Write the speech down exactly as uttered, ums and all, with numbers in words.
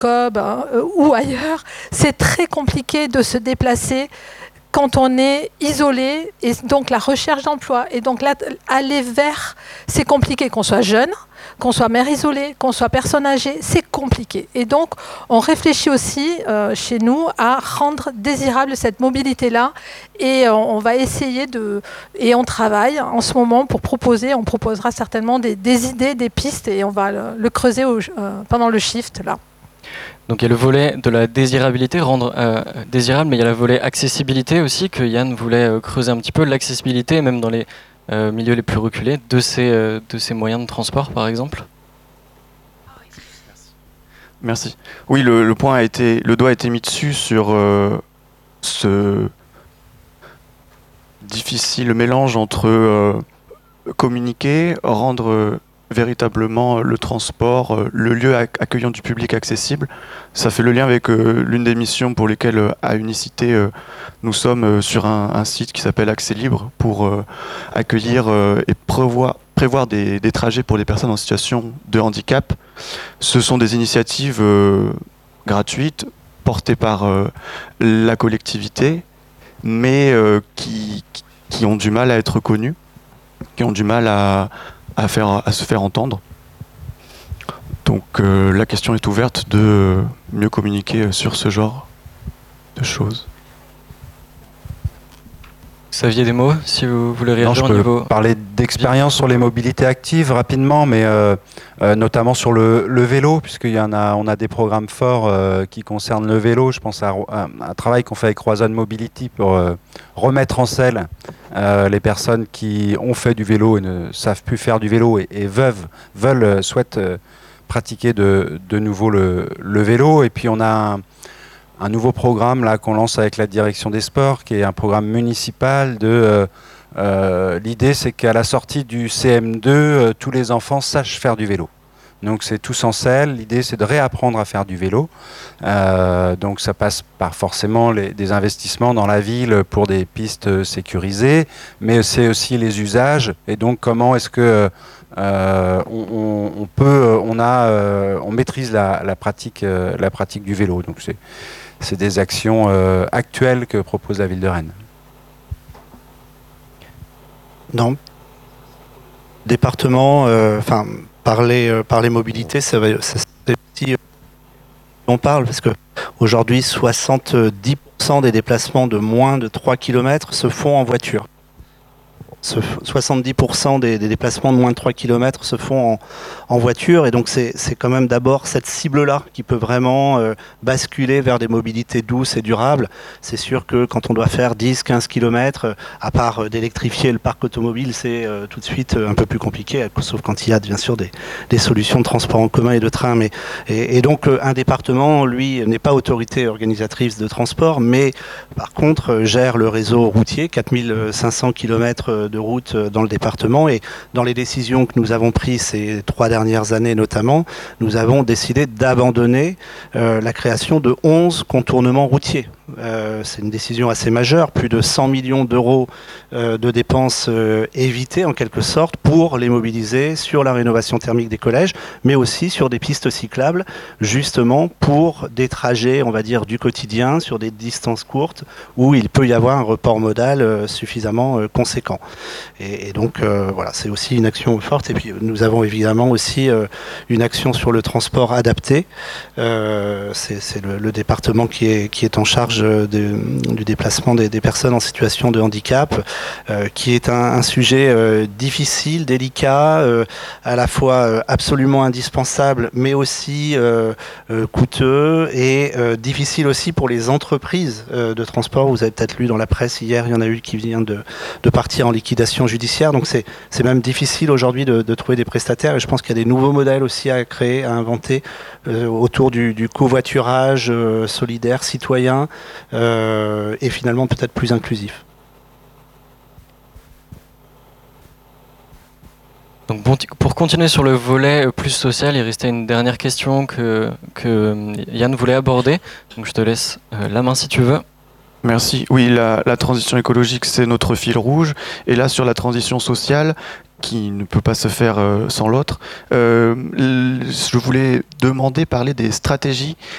Cobb hein, euh, ou ailleurs, c'est très compliqué de se déplacer quand on est isolé, et donc la recherche d'emploi. Et donc là, aller vers, c'est compliqué, qu'on soit jeune, qu'on soit mère isolée, qu'on soit personne âgée, c'est compliqué. Et donc, on réfléchit aussi euh, chez nous à rendre désirable cette mobilité-là. Et on, on va essayer de... Et on travaille en ce moment pour proposer, on proposera certainement des, des idées, des pistes, et on va le, le creuser au, euh, pendant le shift, là. Donc il y a le volet de la désirabilité, rendre euh, désirable, mais il y a le volet accessibilité aussi, que Yann voulait euh, creuser un petit peu, l'accessibilité, même dans les euh, milieux les plus reculés, de ces, euh, de ces moyens de transport, par exemple. Merci. Oui, le, le point a été, le doigt a été mis dessus sur euh, ce difficile mélange entre euh, communiquer, rendre euh, véritablement le transport, euh, le lieu accueillant du public accessible. Ça fait le lien avec euh, l'une des missions pour lesquelles euh, à Unicité euh, nous sommes euh, sur un, un site qui s'appelle Accès Libre pour euh, accueillir euh, et prévoir, prévoir des, des trajets pour les personnes en situation de handicap. Ce sont des initiatives euh, gratuites, portées par euh, la collectivité, mais euh, qui, qui ont du mal à être connues, qui ont du mal à, à, faire, à se faire entendre. Donc euh, la question est ouverte de mieux communiquer sur ce genre de choses. Xavier, des mots, si vous voulez réagir. Non, je au peux niveau... parler d'expérience sur les mobilités actives rapidement, mais euh, euh, notamment sur le, le vélo, puisqu'il y en a, on a des programmes forts euh, qui concernent le vélo. Je pense à, à un travail qu'on fait avec Roison Mobility pour euh, remettre en selle euh, les personnes qui ont fait du vélo et ne savent plus faire du vélo et, et veulent, veulent euh, souhaitent euh, pratiquer de, de nouveau le, le vélo. Et puis on a un, un nouveau programme là qu'on lance avec la direction des sports, qui est un programme municipal de euh, euh, l'idée c'est qu'à la sortie du C M deux, euh, tous les enfants sachent faire du vélo. Donc c'est tous en selle, l'idée c'est de réapprendre à faire du vélo. Euh, donc ça passe par forcément les, des investissements dans la ville pour des pistes sécurisées, mais c'est aussi les usages, et donc comment est-ce que euh, on, on peut, on a, euh, on maîtrise la, la pratique, euh, la pratique du vélo. Donc c'est c'est des actions euh, actuelles que propose la ville de Rennes. Non. Département, enfin, euh, parler, euh, parler mobilité, ça va, ça, c'est aussi, euh, on parle, parce que aujourd'hui, soixante-dix pour cent des déplacements de moins de trois kilomètres se font en voiture. soixante-dix pour cent des, des déplacements de moins de trois kilomètres se font en, en voiture, et donc c'est quand même d'abord cette cible-là qui peut vraiment euh, basculer vers des mobilités douces et durables. C'est sûr que quand on doit faire dix à quinze kilomètres, euh, à part euh, d'électrifier le parc automobile, c'est euh, tout de suite euh, un peu plus compliqué, sauf quand il y a bien sûr des, des solutions de transport en commun et de train. Mais, et, et donc euh, un département, lui, n'est pas autorité organisatrice de transport, mais par contre euh, gère le réseau routier, quatre mille cinq cents kilomètres de route dans le département, et dans les décisions que nous avons prises ces trois dernières années notamment, nous avons décidé d'abandonner euh, la création de onze contournements routiers. Euh, c'est une décision assez majeure, plus de cent millions d'euros euh, de dépenses euh, évitées en quelque sorte pour les mobiliser sur la rénovation thermique des collèges, mais aussi sur des pistes cyclables, justement pour des trajets, on va dire, du quotidien, sur des distances courtes où il peut y avoir un report modal euh, suffisamment euh, conséquent. Et, et donc euh, voilà, c'est aussi une action forte. Et puis nous avons évidemment aussi euh, une action sur le transport adapté. Euh, c'est le, le département qui est, qui est en charge de, du déplacement des, des personnes en situation de handicap, euh, qui est un, un sujet euh, difficile, délicat, euh, à la fois euh, absolument indispensable, mais aussi euh, euh, coûteux et euh, difficile aussi pour les entreprises euh, de transport. Vous avez peut-être lu dans la presse hier, il y en a eu qui vient de, de partir en liquidation judiciaire, donc c'est même difficile aujourd'hui de, de trouver des prestataires, et je pense qu'il y a des nouveaux modèles aussi à créer, à inventer euh, autour du, du covoiturage euh, solidaire, citoyen, euh, et finalement peut-être plus inclusif. Donc bon, pour continuer sur le volet plus social, il restait une dernière question que, que Yann voulait aborder, donc je te laisse la main si tu veux. Merci. Oui, la, la transition écologique, c'est notre fil rouge. Et là, sur la transition sociale, qui ne peut pas se faire euh, sans l'autre, euh, je voulais demander, parler des stratégies